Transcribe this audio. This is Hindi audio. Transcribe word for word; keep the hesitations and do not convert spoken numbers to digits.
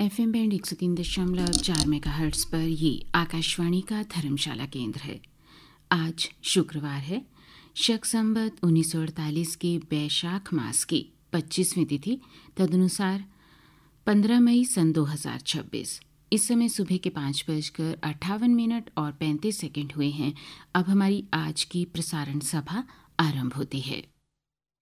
एफ एम बैंड एक सौ तीन दशमलव चार मेगाहर्ट्ज़ पर ये आकाशवाणी का धर्मशाला केंद्र है। आज शुक्रवार है, शक संवत उन्नीस सौ अड़तालीस के बैशाख मास की पच्चीसवीं तिथि, तदनुसार पंद्रह मई सन दो हज़ार छब्बीस। इस समय सुबह के पाँच बजकर अट्ठावन मिनट और पैंतीस सेकंड हुए हैं। अब हमारी आज की प्रसारण सभा आरंभ होती है।